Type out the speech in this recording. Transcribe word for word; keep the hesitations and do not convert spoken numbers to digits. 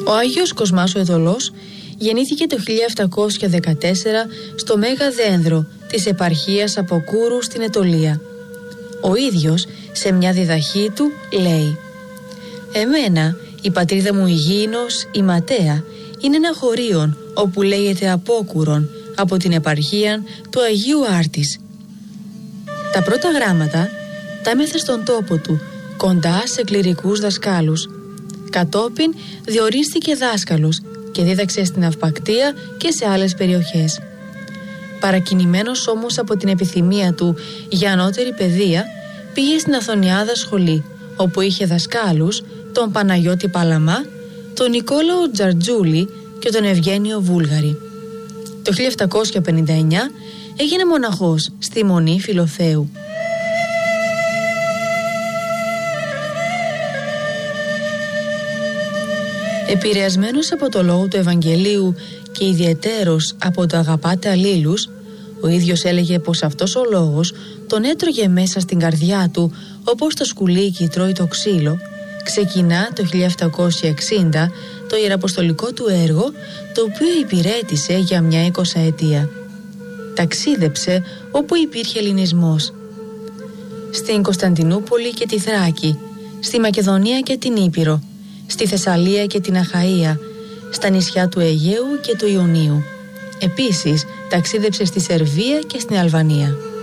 Ο Άγιος Κοσμάς ο Εδωλός γεννήθηκε το χίλια επτακόσια δεκατέσσερα στο Μέγα Δένδρο της επαρχίας Αποκούρου στην Αιτωλία. Ο ίδιος σε μια διδαχή του λέει: «Εμένα η πατρίδα μου η Γήινος, η Ματέα, είναι ένα χωρίον όπου λέγεται Απόκουρον από την επαρχία του Αγίου Άρτης. Τα πρώτα γράμματα τα έμαθε στον τόπο του, κοντά σε κληρικούς δασκάλους. Κατόπιν διορίστηκε δάσκαλος και δίδαξε στην Αυπακτία και σε άλλες περιοχές. Παρακινημένος όμως από την επιθυμία του για ανώτερη παιδεία, πήγε στην Αθωνιάδα σχολή, όπου είχε δασκάλους τον Παναγιώτη Παλαμά, τον Νικόλαο Τζαρτζούλη και τον Ευγένιο Βούλγαρη. Το χίλια επτακόσια πενήντα εννιά έγινε μοναχός στη Μονή Φιλοθέου. Επηρεασμένος από το λόγο του Ευαγγελίου και ιδιαιτέρως από το «αγαπάτε αλλήλους», ο ίδιος έλεγε πως αυτός ο λόγος τον έτρωγε μέσα στην καρδιά του όπως το σκουλίκι τρώει το ξύλο. Ξεκινά το χίλια επτακόσια εξήντα το ιεραποστολικό του έργο, το οποίο υπηρέτησε για μια εικοσαετία. Ταξίδεψε όπου υπήρχε ελληνισμός. Στην Κωνσταντινούπολη και τη Θράκη, στη Μακεδονία και την Ήπειρο, στη Θεσσαλία και την Αχαΐα, στα νησιά του Αιγαίου και του Ιωνίου. Επίσης ταξίδεψε στη Σερβία και στην Αλβανία.